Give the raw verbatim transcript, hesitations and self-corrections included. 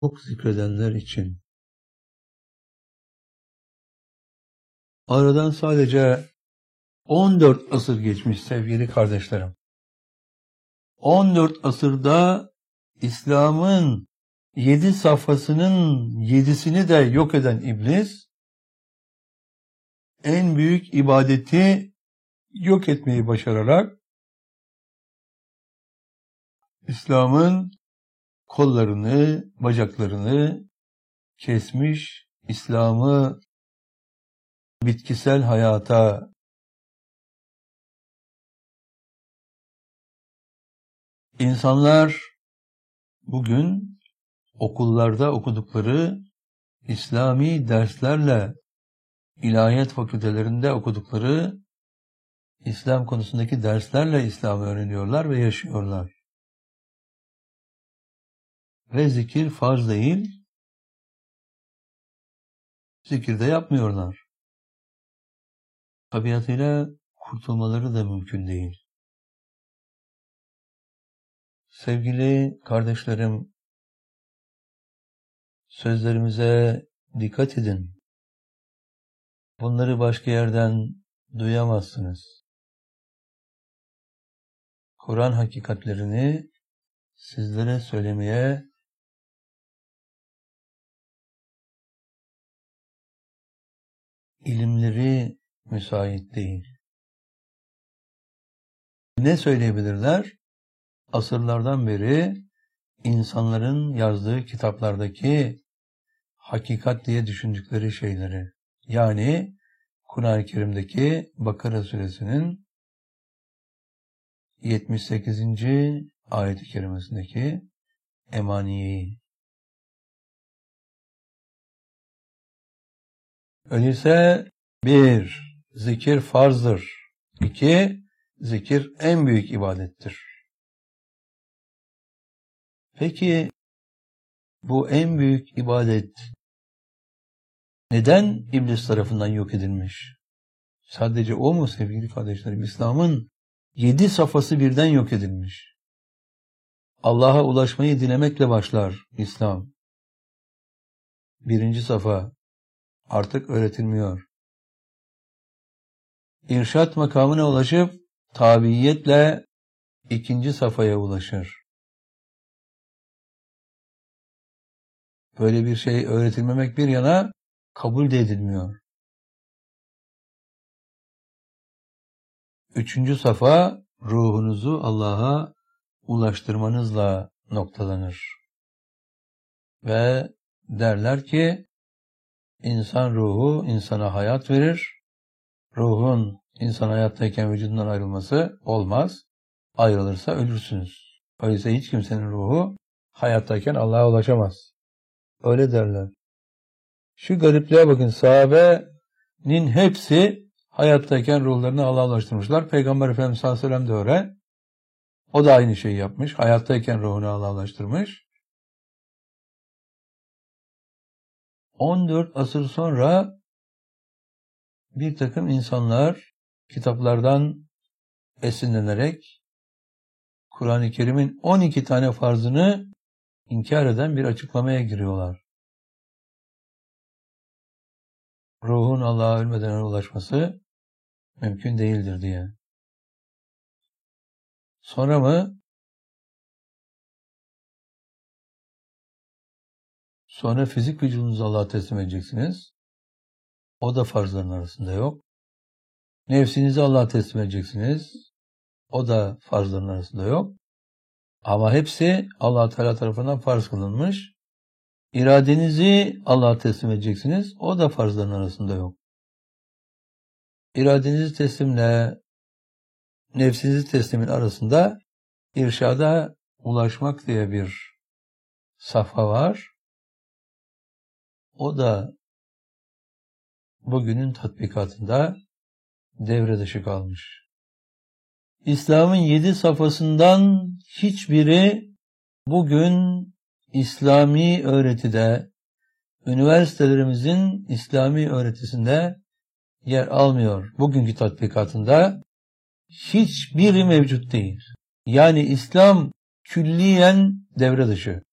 çok zikredenler için. Aradan sadece on dört asır geçmiş sevgili kardeşlerim. on dört asırda İslam'ın yedi safhasının yedisini de yok eden iblis, en büyük ibadeti yok etmeyi başararak İslam'ın kollarını, bacaklarını kesmiş, İslam'ı bitkisel hayata, insanlar bugün okullarda okudukları İslami derslerle, ilahiyat fakültelerinde okudukları İslam konusundaki derslerle İslam'ı öğreniyorlar ve yaşıyorlar. Ve zikir farz değil, zikir de yapmıyorlar. Tabiatıyla kurtulmaları da mümkün değil. Sevgili kardeşlerim, sözlerimize dikkat edin. Bunları başka yerden duyamazsınız. Kur'an hakikatlerini sizlere söylemeye ilimleri müsait değil. Ne söyleyebilirler? Asırlardan beri insanların yazdığı kitaplardaki hakikat diye düşündükleri şeyleri. Yani Kur'an-ı Kerim'deki Bakara suresinin yetmiş sekizinci ayet-i kerimesindeki emaniyeyi. Öyleyse bir, zikir farzdır. İki, zikir en büyük ibadettir. Peki bu en büyük ibadet neden iblis tarafından yok edilmiş? Sadece o mu sevgili kardeşlerim? İslam'ın yedi safhası birden yok edilmiş. Allah'a ulaşmayı dilemekle başlar İslam. Birinci safa artık öğretilmiyor. İrşat makamına ulaşıp tabiiyetle ikinci safhaya ulaşır. Böyle bir şey öğretilmemek bir yana kabul de edilmiyor. Üçüncü safa ruhunuzu Allah'a ulaştırmanızla noktalanır. Ve derler ki insan ruhu insana hayat verir. Ruhun insan hayattayken vücudundan ayrılması olmaz. Ayrılırsa ölürsünüz. Öyleyse hiç kimsenin ruhu hayattayken Allah'a ulaşamaz. Öyle derler. Şu garipliğe bakın, sahabenin hepsi hayattayken ruhlarını Allah'a ulaştırmışlar. Peygamber Efendimiz sallallahu aleyhi ve sellem de öyle. O da aynı şeyi yapmış. Hayattayken ruhunu Allah'a ulaştırmış. on dört asır sonra bir takım insanlar kitaplardan esinlenerek Kur'an-ı Kerim'in on iki tane farzını inkar eden bir açıklamaya giriyorlar. Ruhun Allah'a ölmeden ulaşması mümkün değildir diye. Sonra mı? Sonra fizik vücudunuzu Allah'a teslim edeceksiniz. O da farzların arasında yok. Nefsinizi Allah'a teslim edeceksiniz. O da farzların arasında yok. Ama hepsi Allah Teala tarafından farz kılınmış. İradenizi Allah'a teslim edeceksiniz. O da farzların arasında yok. İradenizi teslimle nefsinizi teslimin arasında irşada ulaşmak diye bir safha var. O da bugünün tatbikatında devre dışı kalmış. İslam'ın yedi safhasından hiçbiri bugün İslami öğretide, üniversitelerimizin İslami öğretisinde yer almıyor. Bugünkü tatbikatında hiçbiri mevcut değil. Yani İslam külliyen devre dışı.